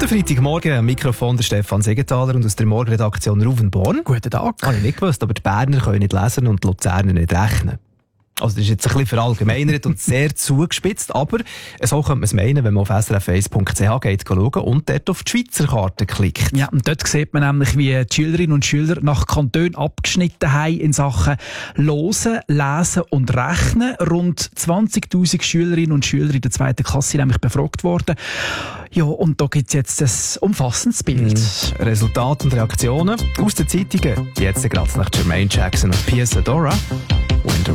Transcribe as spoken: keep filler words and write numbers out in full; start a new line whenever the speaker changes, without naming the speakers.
Guten Freitagmorgen, am Mikrofon der Stefan Segenthaler und aus der Morgenredaktion Ruven Born.
Guten Tag.
Habe ich nicht gewusst, aber die Berner können nicht lesen und die Luzerner nicht rechnen. Also das ist jetzt ein bisschen verallgemeinert und sehr zugespitzt, aber so könnte man es meinen, wenn man auf s r f eins punkt c h geht schauen und dort auf die Schweizer Karte klickt.
Ja, und dort sieht man nämlich, wie die Schülerinnen und Schüler nach Kantonen abgeschnitten haben in Sachen Hören, Lesen und Rechnen. Rund zwanzigtausend Schülerinnen und Schüler in der zweiten Klasse sind nämlich befragt worden. Ja, und da gibt es jetzt ein umfassendes Bild.
Mhm. Resultate und Reaktionen aus den Zeitungen. Jetzt gerade nach Jermaine Jackson und Pia Zadora. When the